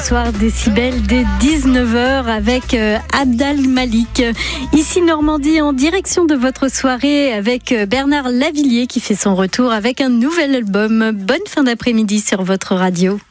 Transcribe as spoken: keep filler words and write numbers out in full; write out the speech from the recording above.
Soir Décibel dès dix-neuf heures avec euh, Abdal Malik. Ici Normandie, en direction de votre soirée avec euh, Bernard Lavilliers qui fait son retour avec un nouvel album. Bonne fin d'après-midi sur votre radio.